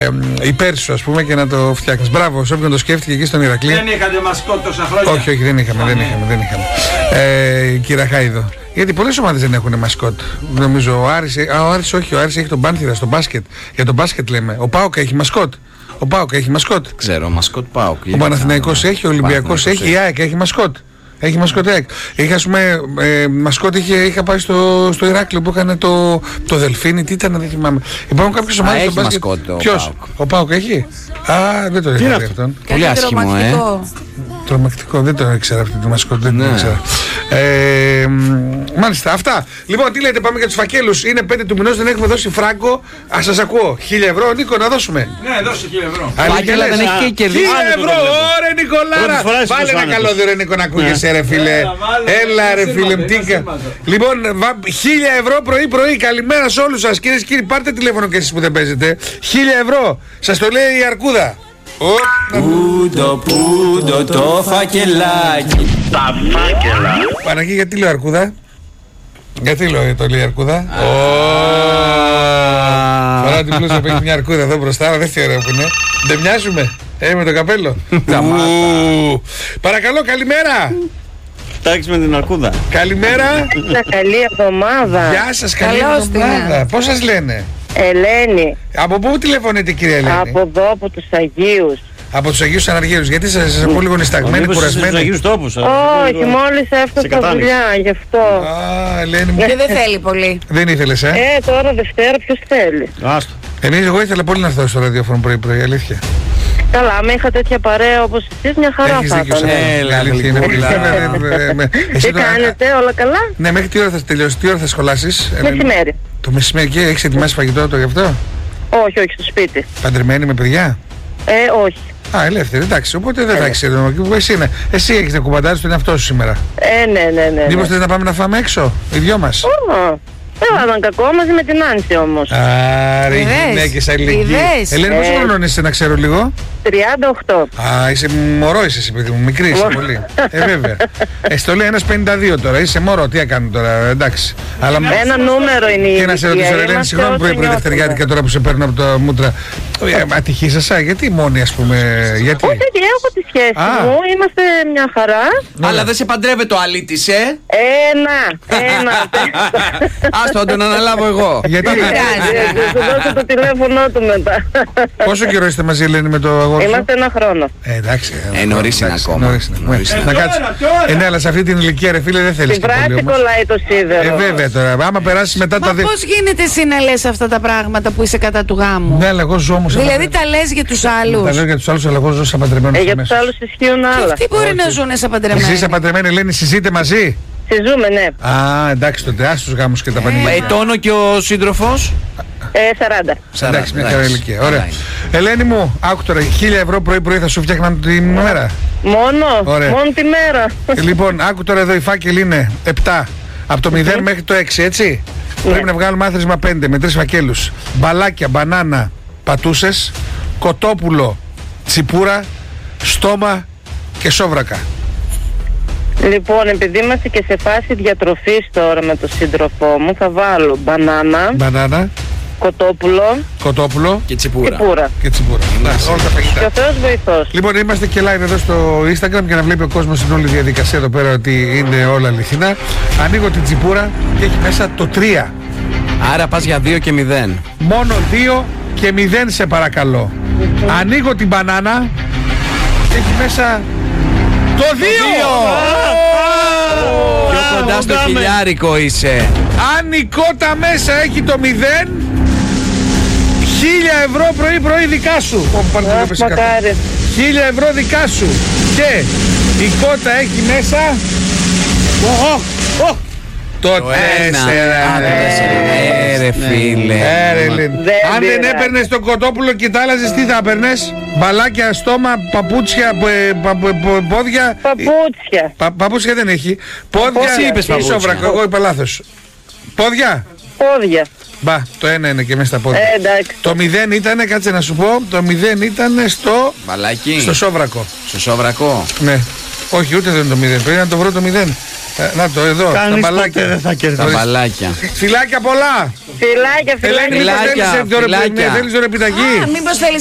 υπέρ σου, ας πούμε, και να το φτιάχνεις. Μπράβο, σε όποιον το σκέφτηκε εκεί στον Ηρακλή. Δεν είχατε μασκότ τόσα χρόνια? Όχι, δεν είχαμε. Κύριε Χάιδο. Γιατί πολλές ομάδες δεν έχουν μασκότ. Νομίζω ο Άρης έχει τον Πάνθυρα στο μπάσκετ. Για τον μπάσκετ λέμε. Ο ΠΑΟΚ έχει μασκότ. Ξέρω, μασκότ ΠΑΟΚ. Ο Παναθηναϊκός έχει, ο Ολυμπιακός έχει, η ΑΕΚ έχει μασκότ. Έχει μασκότ ΑΕΚ. Μασκότ είχα πάει στο Ηράκλειο που έκανε το Δελφίνι. Τι ήταν, δεν θυμάμαι. Υπάρχουν κάποιες ομάδες στο μπάσκετ. Ποιος? Ο ΠΑΟΚ έχει? Δεν το ήξερα αυτόν. Πολύ άσχημο, Τρομακτικό, δεν το ήξερα αυτή τη μασκότ. Δεν το ήξερα. Μάλιστα, αυτά. Λοιπόν, τι λέτε, πάμε για τους φακέλους. Είναι 5 του μηνός, δεν έχουμε δώσει φράγκο. Σας ακούω. 1.000 ευρώ, Νίκο, να δώσουμε. Ναι, δώσε 1.000 ευρώ. Φάκελα δεν έχει και κερδίσει. 1.000 ευρώ, ωραία Νικολάρα. Βάλε ένα καλώδιο, ρε Νίκο, να ακούγεσαι, ρε φίλε. Έλα, ρε φίλε, μτίκα. Λοιπόν, 1.000 ευρώ πρωί-πρωί. Καλημέρα σε όλους σας, κυρίες και κύριοι. Πάρτε τηλέφωνο και εσείς που δεν παίζετε. 1.000 ευρώ. Σας το λέει η Αρκούδα. Πούντο το φακελάκι. Τα φάκελα. Παναγί, γιατί λέω Αρκούδα? Γιατί το λέει Αρκούδα? Φορά την πλούσα που έχει μια Αρκούδα εδώ μπροστά. Δεν τι ωραίο που είναι. Δεν μοιάζουμε? Με το καπέλο. Παρακαλώ, καλημέρα. Τάξη με την Αρκούδα. Καλημέρα. Καλή εβδομάδα. Γεια σας, καλή εβδομάδα. Πώς σας λένε? Ελένη. Από πού τηλεφωνείτε, κυρία Ελένη? Από εδώ, από τους Αγίους. Από τους Αγίους Αναργύρους. Γιατί σας ακούω λίγο νησταγμένοι, κουρασμένοι? Στους Αγίους τόπους. Όχι, μόλις έφτασα δουλειά, γι' αυτό. Ελένη μου. Και δεν θέλει πολύ. Δεν ήθελες, τώρα Δευτέρα ποιος θέλει? Άστο. Εγώ ήθελα πολύ να έρθω στο ραδιόφωνο πρωί-πρωί, αλήθεια. Καλά, άμα είχα τέτοια παρέα όπως εσείς, μια χαρά θα ήταν. Τι κάνετε, όλα καλά? Ναι, μέχρι τι ώρα θα τελειώσει, τι ώρα θα σχολάσεις? Μεσημέρι. Το μεσημέρι και έχεις ετοιμάσει φαγητό γι' αυτό? Όχι, στο σπίτι. Παντρεμένη με παιδιά? Όχι. Ελεύθερη, εντάξει, οπότε δεν θα έχεις εσύ έχεις να κουμπαντάρεις τον εαυτό σου σήμερα. Ναι. Μήπως θες να πάμε να φάμε έξω, οι δυο μας? Δεν ήταν κακό, μαζί με την Άνση όμως. Άρα οι γυναίκες αλληλεγγύη. Ελένη, πόσο χρονών είσαι, να ξέρω λίγο? 38. Είσαι μωρό εσύ, παιδί μου, μικρή είσαι πολύ. Βέβαια. Στο λέει ένας 52 τώρα, είσαι μωρό, τι έκανε τώρα, εντάξει. Ένα νούμερο είναι η ηλικία. Και να σε ρωτήσω, Ελένη, συγγνώμη πρωί Δευτεριάτικα τώρα που σε παίρνω από τα μούτρα. Ατυχήσασα, γιατί μόνη, ας πούμε, γιατί? Όχι, έχω τη σχέση μου, είμαστε μια χαρά. Αλλά δεν σε παντρεύεται ο αλήτης, Ένα. Άστο, τον αναλάβω εγώ. Γιατί? Θα δώσω το τηλέφωνο του μετά. Πόσο καιρό είστε μαζί, Ελένη, με το αγόρι σου? Είμαστε 1 χρόνο. Εντάξει. Νωρίς είναι ακόμα. Να κάτσει. Ναι, αλλά σε αυτή την ηλικία, ρε φίλε, δεν θέλεις Στην και πολύ πράξη όμως. κολλάει το σίδερο. Βέβαια τώρα, άμα περάσει μετά τα δύο. Πώς γίνεται εσύ να λες αυτά τα πράγματα που είσαι κατά του γάμου? Ναι, αλλά εγώ ζω όμως. Δηλαδή τα λες για τους άλλους. Τα λέω για τους άλλους, αλλά εγώ ζω σαν παντρεμένος. Για τους άλλους ισχύουν άλλα. Τι μπορεί να ζουν σαν παντρεμένοι? Εσύ είσαι παντρεμένη, Ελένη, συζείτε μαζί? Συζούμε, ναι. Εντάξει, τότε άσου τους γάμους και τα πανηγύρια. Ετώνω και ο σύντροφος? 40. Εντάξει, μια χαρά ηλικία. Ωραία. Ελένη μου, άκου τώρα, 1.000 ευρώ πρωί-πρωί θα σου φτιάχναν την μέρα. Μόνο τη μέρα. Λοιπόν, άκου τώρα εδώ, οι φάκελοι είναι 7. Από το 0 μέχρι το 6, έτσι. Πρέπει να βγάλουμε άθροισμα 5 με 3 φακέλους. Μπαλάκια, μπανάνα, πατούσες, κοτόπουλο, τσιπούρα, στόμα και σόβρακα. Λοιπόν, επειδή είμαστε και σε φάση διατροφής τώρα με τον σύντροφό μου, θα βάλω μπανάνα, κοτόπουλο και τσιπούρα. Όλα τα φαγητά. Και ο Θεός βοηθός. Λοιπόν, είμαστε και live εδώ στο Instagram για να βλέπει ο κόσμος την όλη διαδικασία εδώ πέρα ότι είναι όλα αληθινά. Ανοίγω την τσιπούρα και έχει μέσα το 3. Άρα πας για 2 και 0. Μόνο 2 και 0 σε παρακαλώ. Ανοίγω την μπανάνα και έχει μέσα το 2! Πιο κοντά στο χιλιάρικο είσαι. Αν η κότα μέσα έχει το 0, 1.000 ευρώ πρωί-πρωί δικά σου. Μακάρι. 1.000 ευρώ δικά σου. Και η κότα έχει μέσα το 4. Ρε φίλε. Αν δεν έπαιρνες το κοτόπουλο και τα άλλαζες, τι θα έπαιρνες? Μπαλάκια, στόμα, παπούτσια, πόδια. Παπούτσια δεν έχει. Πόδια. Πώς είπες παπούτσια? Εγώ είπα λάθος. Πόδια. Μπα, το 1 είναι και μέσα στα πόδια. Το 0 ήτανε, κάτσε να σου πω, το 0 ήτανε στο... Μπαλάκι. Στο σόβρακο. Στο σόβρακο. Ναι. Όχι, ούτε δεν είναι το 0. Πρέπει να το βρω το 0. Να το εδώ, τα Κανείς ποτέ μπαλάκια. δεν θα κερδίσει. Τα μπαλάκια. Φιλάκια πολλά. Φιλάκια, φιλάκια. Ελένη, μήπως Φιλάκια, θέλεις φιλάκια. τώρα επιταγή. Μήπως θέλει